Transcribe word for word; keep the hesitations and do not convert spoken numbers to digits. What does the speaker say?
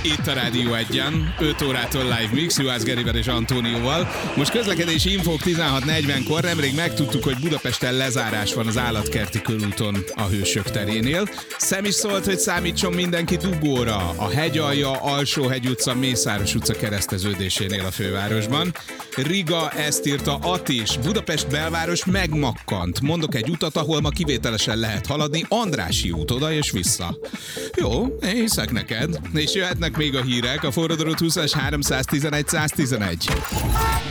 Itt a Rádió egyen, öt órától live mix, Juhász Gerivel és Antónióval. Most közlekedési infók tizenhat negyvenkor, nemrég megtudtuk, hogy Budapesten lezárás van az Állatkerti körúton a Hősök terénél. Szem is szólt, hogy számítson mindenki dugóra a Hegyalja, Alsóhegy utca, Mészáros utca kereszteződésénél a fővárosban. Riga, ezt írta Atis, Budapest belváros megmakkant. Mondok egy utat, ahol ma kivételesen lehet haladni, Andrássy út oda és vissza. Jó, én hiszek neked. És jöhetnek még a hírek, a forradalot húszas háromszáztizenegy száztizenegy.